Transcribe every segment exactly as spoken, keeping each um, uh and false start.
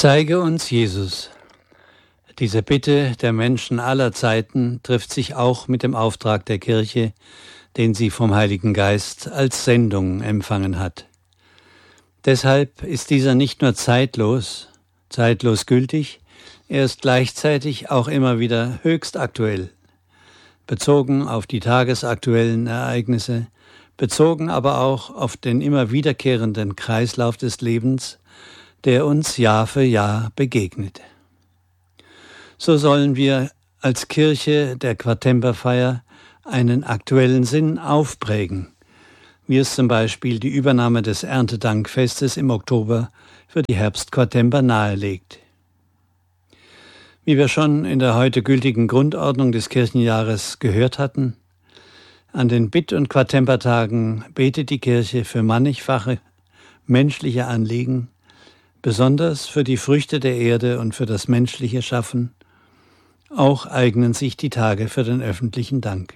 Zeige uns Jesus. Diese Bitte der Menschen aller Zeiten trifft sich auch mit dem Auftrag der Kirche, den sie vom Heiligen Geist als Sendung empfangen hat. Deshalb ist dieser nicht nur zeitlos, zeitlos gültig, er ist gleichzeitig auch immer wieder höchst aktuell, bezogen auf die tagesaktuellen Ereignisse, bezogen aber auch auf den immer wiederkehrenden Kreislauf des Lebens, der uns Jahr für Jahr begegnet. So sollen wir als Kirche der Quartemperfeier einen aktuellen Sinn aufprägen, wie es zum Beispiel die Übernahme des Erntedankfestes im Oktober für die Herbstquartemper nahelegt. Wie wir schon in der heute gültigen Grundordnung des Kirchenjahres gehört hatten, an den Bitt- und Quartempertagen betet die Kirche für mannigfache menschliche Anliegen, besonders für die Früchte der Erde und für das menschliche Schaffen. Auch eignen sich die Tage für den öffentlichen Dank.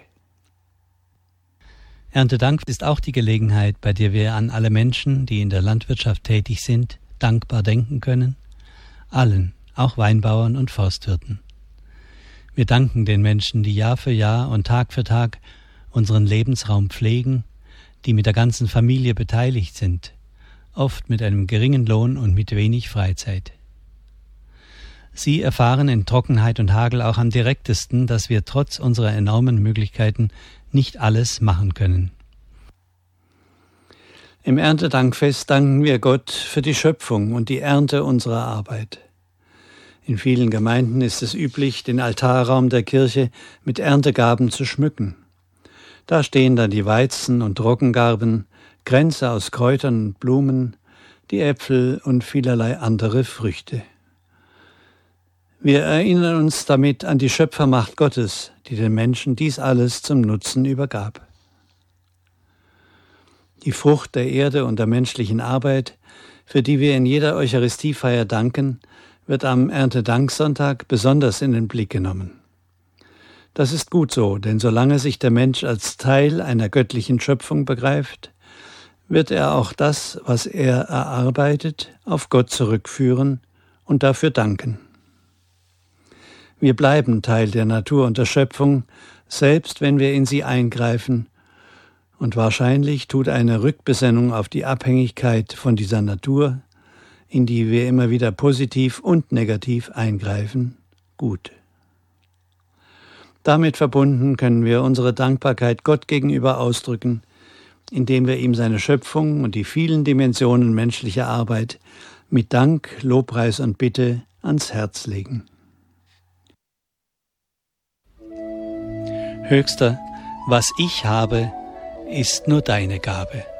Erntedank ist auch die Gelegenheit, bei der wir an alle Menschen, die in der Landwirtschaft tätig sind, dankbar denken können. Allen, auch Weinbauern und Forstwirten. Wir danken den Menschen, die Jahr für Jahr und Tag für Tag unseren Lebensraum pflegen, die mit der ganzen Familie beteiligt sind, oft mit einem geringen Lohn und mit wenig Freizeit. Sie erfahren in Trockenheit und Hagel auch am direktesten, dass wir trotz unserer enormen Möglichkeiten nicht alles machen können. Im Erntedankfest danken wir Gott für die Schöpfung und die Ernte unserer Arbeit. In vielen Gemeinden ist es üblich, den Altarraum der Kirche mit Erntegaben zu schmücken. Da stehen dann die Weizen- und Roggengarben, Kränze aus Kräutern und Blumen, die Äpfel und vielerlei andere Früchte. Wir erinnern uns damit an die Schöpfermacht Gottes, die den Menschen dies alles zum Nutzen übergab. Die Frucht der Erde und der menschlichen Arbeit, für die wir in jeder Eucharistiefeier danken, wird am Erntedanksonntag besonders in den Blick genommen. Das ist gut so, denn solange sich der Mensch als Teil einer göttlichen Schöpfung begreift, wird er auch das, was er erarbeitet, auf Gott zurückführen und dafür danken. Wir bleiben Teil der Natur und der Schöpfung, selbst wenn wir in sie eingreifen, und wahrscheinlich tut eine Rückbesinnung auf die Abhängigkeit von dieser Natur, in die wir immer wieder positiv und negativ eingreifen, gut. Damit verbunden können wir unsere Dankbarkeit Gott gegenüber ausdrücken, indem wir ihm seine Schöpfung und die vielen Dimensionen menschlicher Arbeit mit Dank, Lobpreis und Bitte ans Herz legen. Höchster, was ich habe, ist nur deine Gabe.